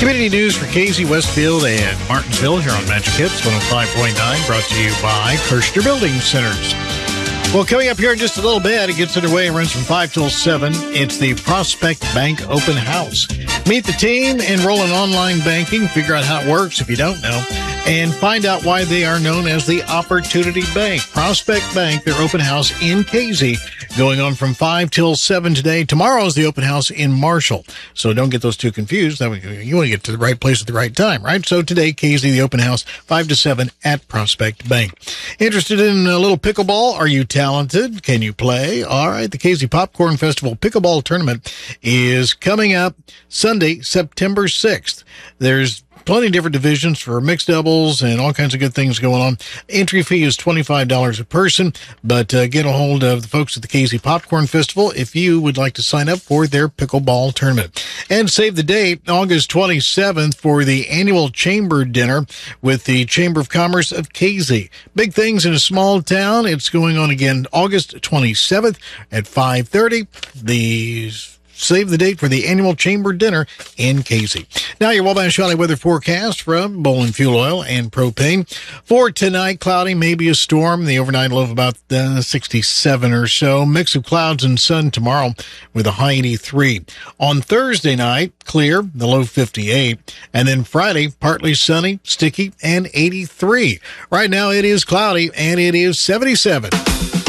Community news for Casey, Westfield, and Martinsville here on Magic Hits 105.9, brought to you by Kirshner Building Centers. Well, coming up here in just a little bit, it gets underway and runs from 5 till 7. It's the Prospect Bank Open House. Meet the team, enroll in online banking, figure out how it works if you don't know, and find out why they are known as the Opportunity Bank. Prospect Bank, their open house in Casey, going on from 5 till 7 today. Tomorrow is the open house in Marshall. So don't get those two confused. You want to get to the right place at the right time, right? So today, Casey, the open house, 5 to 7 at Prospect Bank. Interested in a little pickleball? Are you talented? Can you play? All right. The Casey Popcorn Festival Pickleball Tournament is coming up Sunday, September 6th. There's plenty of different divisions for mixed doubles and all kinds of good things going on. Entry fee is $25 a person, but get a hold of the folks at the Casey Popcorn Festival if you would like to sign up for their pickleball tournament. And save the date, August 27th, for the annual Chamber Dinner with the Chamber of Commerce of Casey. Big things in a small town. It's going on again August 27th at 5:30. Save the date for the annual Chamber Dinner in Casey. Now your Wabash Valley weather forecast from Bolin Fuel Oil and Propane. For tonight, cloudy, maybe a storm. The overnight low of about 67 or so. Mix of clouds and sun tomorrow with a high 83. On Thursday night, clear, the low 58. And then Friday, partly sunny, sticky, and 83. Right now it is cloudy and it is 77.